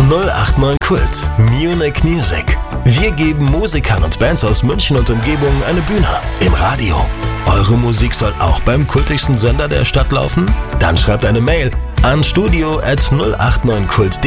089 Kult. Munich Music. Wir geben Musikern und Bands aus München und Umgebung eine Bühne. Im Radio. Eure Musik soll auch beim kultigsten Sender der Stadt laufen? Dann schreibt eine Mail an studio@089kult.de